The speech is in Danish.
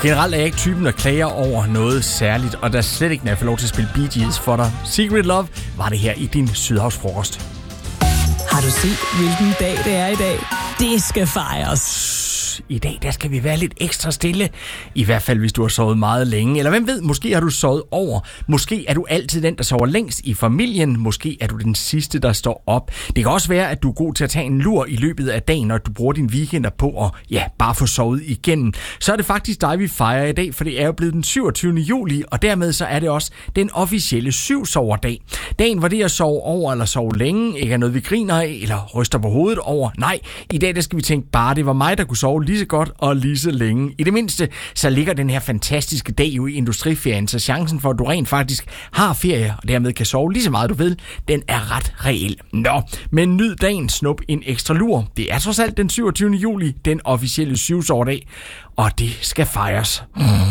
Generelt er jeg ikke typen, der klager over noget særligt, og der slet ikke, når jeg får lov til at spille Bee Gees for dig. Secret Love var det her i din Sydhavsfrokost. Har du set, hvilken dag det er i dag? Det skal fejres. I dag, der skal vi være lidt ekstra stille. I hvert fald, hvis du har sovet meget længe. Eller hvem ved, måske har du sovet over. Måske er du altid den, der sover længst i familien. Måske er du den sidste, der står op. Det kan også være, at du er god til at tage en lur i løbet af dagen, når du bruger dine weekender på at bare få sovet igennem. Så er det faktisk dig, vi fejrer i dag, for det er jo blevet den 27. juli, og dermed så er det også den officielle 7-soverdag. Dagen, hvor det at sove over eller sove længe ikke er noget, vi griner af eller ryster på hovedet over. Nej, i dag der skal vi tænke bare, det var mig, der kunne sove lige så godt og lige så længe. I det mindste, så ligger den her fantastiske dag jo i industriferien, så chancen for, at du rent faktisk har ferie, og dermed kan sove lige så meget du vil, den er ret reel. Nå, men nyd dagen, snup en ekstra lur. Det er trods alt den 27. juli, den officielle 7-soverdag, og det skal fejres.